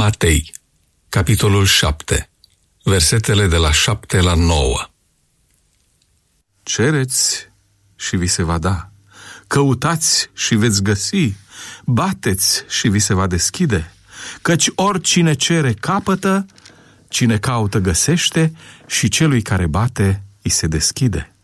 Matei, capitolul 7, versetele de la 7 la 9. Cereți și vi se va da, căutați și veți găsi, bateți și vi se va deschide, căci oricine cere capătă, cine caută găsește și celui care bate îi se deschide.